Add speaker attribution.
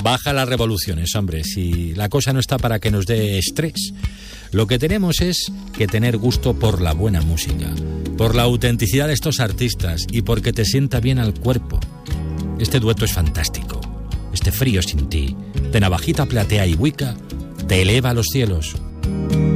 Speaker 1: Baja las revoluciones, hombre, si la cosa no está para que nos dé estrés. Lo que tenemos es que tener gusto por la buena música, por la autenticidad de estos artistas y porque te sienta bien al cuerpo. Este dueto es fantástico. Este Frío sin ti, de Navajita Platea y Wicca, te eleva a los cielos.